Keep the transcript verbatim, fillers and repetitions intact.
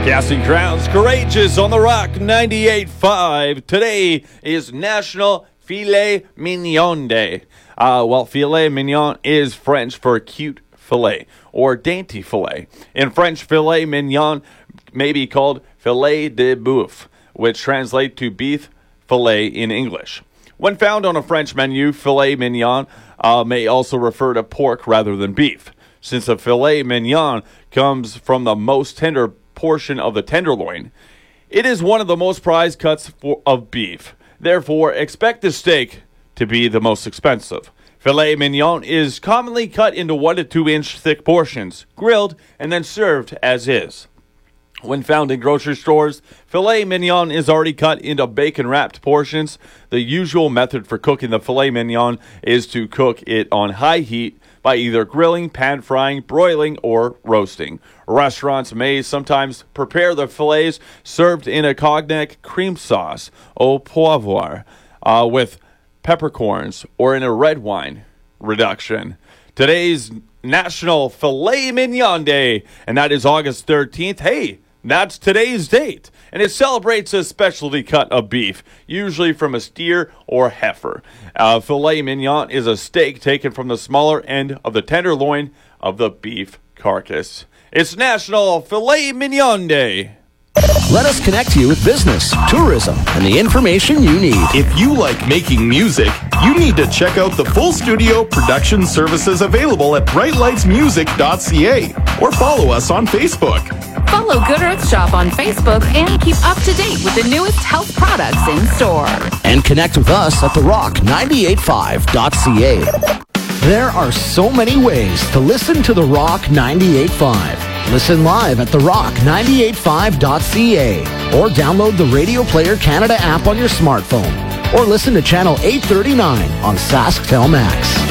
Casting crowns courageous on the Rock ninety-eight point five. Today is National Filet Mignon Day. Uh, well, filet mignon is French for cute filet or dainty filet. In French, filet mignon may be called filet de boeuf, which translates to beef filet in English. When found on a French menu, filet mignon uh, may also refer to pork rather than beef. Since a filet mignon comes from the most tender portion of the tenderloin, it is one of the most prized cuts for, of beef. Therefore, expect the steak to be the most expensive. Filet mignon is commonly cut into one to two inch thick portions, grilled, and then served as is. When found in grocery stores, filet mignon is already cut into bacon-wrapped portions. The usual method for cooking the filet mignon is to cook it on high heat by either grilling, pan frying, broiling, or roasting. Restaurants may sometimes prepare the fillets served in a cognac cream sauce, au poivre, uh, with peppercorns, or in a red wine reduction. Today's National Filet Mignon Day, and that is August thirteenth. Hey, that's today's date, and it celebrates a specialty cut of beef, usually from a steer or heifer. Uh, filet mignon is a steak taken from the smaller end of the tenderloin of the beef carcass. It's National Filet Mignon Day. Let us connect you with business, tourism, and the information you need. If you like making music, you need to check out the full studio production services available at bright lights music dot c a or follow us on Facebook. Follow Good Earth Shop on Facebook and keep up to date with the newest health products in store. And connect with us at the rock ninety-eight point five dot c a. There are so many ways to listen to The Rock ninety-eight point five. Listen live at the rock ninety-eight point five dot c a or download the Radio Player Canada app on your smartphone or listen to channel eight thirty-nine on SaskTel Max.